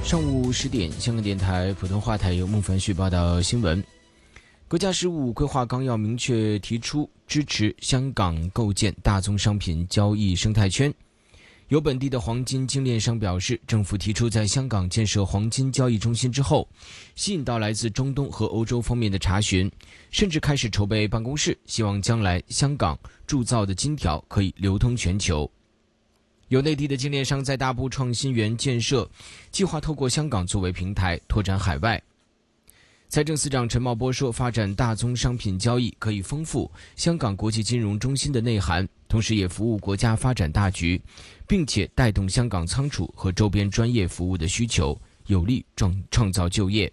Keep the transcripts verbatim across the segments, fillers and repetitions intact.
上午十点，香港电台普通话台由孟凡旭报道新闻。国家“十五”规划纲要明确提出支持香港构建大宗商品交易生态圈。有本地的黄金精炼商表示，政府提出在香港建设黄金交易中心之后，吸引到来自中东和欧洲方面的查询，甚至开始筹备办公室，希望将来香港铸造的金条可以流通全球。有内地的精炼商在大埔创新园建设，计划透过香港作为平台拓展海外。财政司长陈茂波说，发展大宗商品交易可以丰富香港国际金融中心的内涵，同时也服务国家发展大局，并且带动香港仓储和周边专业服务的需求，有力创创造就业。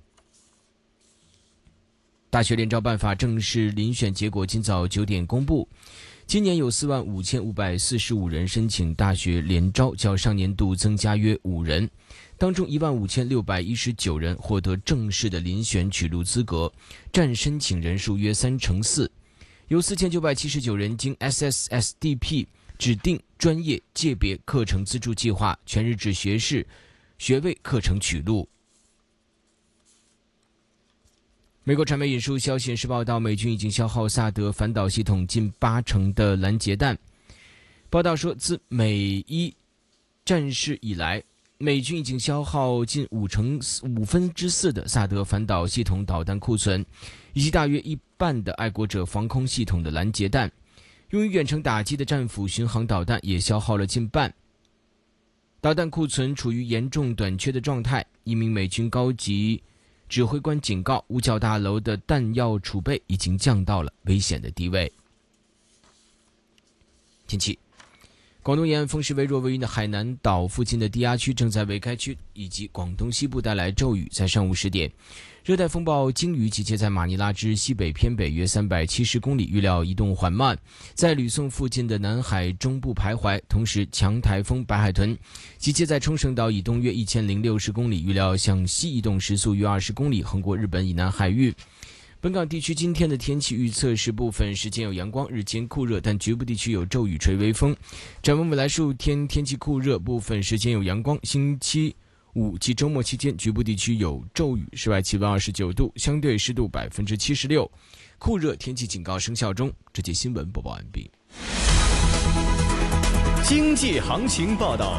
大学联招办法正式遴选结果今早九点公布，今年有四万五千五百四十五人申请大学联招，较上年度增加约五人。当中一万五千六百一十九人获得正式的遴选取录资格，占申请人数约三成四。有四千九百七十九人经 S S S D P 指定专业界别课程资助计划全日制学士学位课程取录。美国传媒引述消息人士报道，美军已经消耗萨德反导系统近八成的拦截弹。报道说，自美伊战事以来，美军已经消耗近五成五分之四的萨德反导系统导弹库存，以及大约一半的爱国者防空系统的拦截弹。用于远程打击的战斧巡航导弹也消耗了近半。导弹库存处于严重短缺的状态。一名美军高级指挥官警告，五角大楼的弹药储备已经降到了危险的低位。天气，广东沿岸风势微弱，位于的海南岛附近的低压区正在为该区以及广东西部带来骤雨。在上午十点，热带风暴鲸鱼集结在马尼拉之西北偏北约三百七十公里，预料移动缓慢，在吕宋附近的南海中部徘徊。同时，强台风白海豚集结在冲绳岛以东约一千零六十公里，预料向西移动，时速约二十公里，横过日本以南海域。本港地区今天的天气预测是部分时间有阳光，日间酷热，但局部地区有骤雨吹微风。展望未来数天，天气酷热，部分时间有阳光。星期五及周末期间，局部地区有骤雨，室外气温二十九度，相对湿度百分之七十六，酷热天气警告生效中。这节新闻播报完毕。 经济行情报道。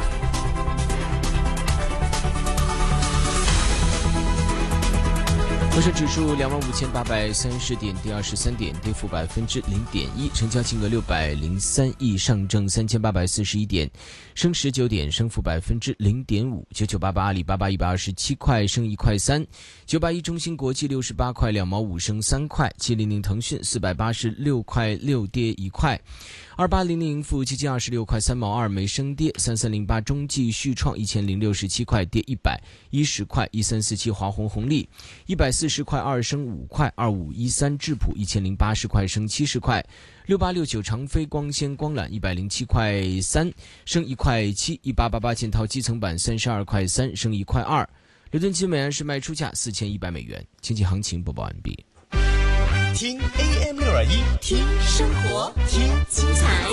沪深指数两万五千八百三十点，跌二十三点，跌幅百分之零点一，成交金额六百零三亿，上证三千八百四十一点，升十九点，升幅百分之零点五。九九八八阿里巴巴一百二十七块，升一块三；九八一中芯国际六十八块两毛五，升三块；七零零腾讯四百八十六块六，跌一块；二八零零盈富基金二十六块三毛二，没升跌；三三零八中继续创一千零六十七块，跌一百一十块；一三四七华虹红利一百四十块二，升五块；二五一三智普一千零八十块，升七十块；六八六九长飞光纤光缆一百零七块三，升一块七；一八八八建滔基层板三十二块三，升一块二。伦敦金每安士卖出价四千一百美元。经济行情播报完毕。 听 A M 六二一， 听生活，听精彩，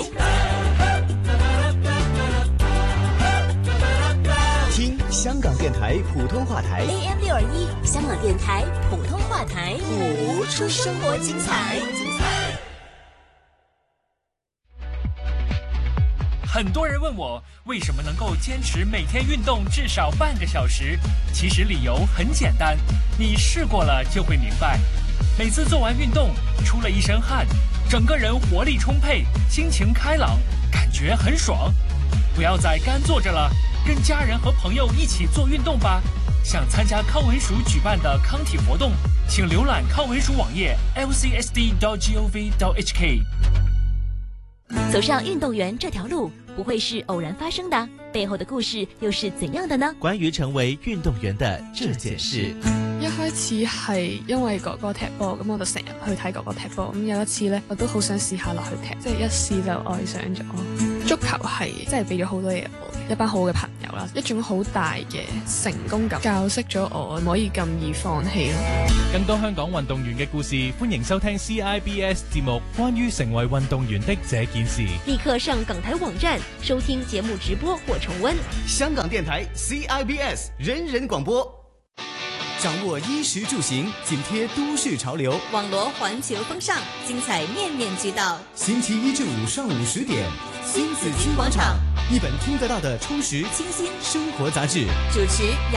听香港电台普通话台 A M 六二一，香港电台普通话台，谱出生活精彩。 很多人问我为什么能够坚持每天运动至少半个小时，其实理由很简单，你试过了就会明白。每次做完运动，出了一身汗，整个人活力充沛，心情开朗，感觉很爽。不要再干坐着了，跟家人和朋友一起做运动吧。想参加康文署举办的康体活动，请浏览康文署网页 l c s d dot gov dot h k。 走上运動員這條路不會是偶然發生的，背後的故事又是怎樣的呢？ 關於成為運動員的這件事， 一開始係因為哥哥踢波，咁我就成日去睇哥哥踢波。咁有一次呢，我都好想試下落去踢，即係一試就愛上咗。 足球係真係俾咗好多嘢我，一班好嘅朋友啦，一種好大嘅成功感，教識咗我唔可以咁易放棄咯。 更多香港運動員嘅故事，歡迎收聽 C I B S 節目《關於成為運動員的這件事》。 立刻上港台網站收聽節目直播或重溫。 香港電台 C I B S 人人廣播，掌握衣食住行，緊貼都市潮流， 網羅環球風尚，精彩面面俱到。 星期一至五上午十點，新紫荊廣場，一本聽得到的充實清新生活雜誌， 主持。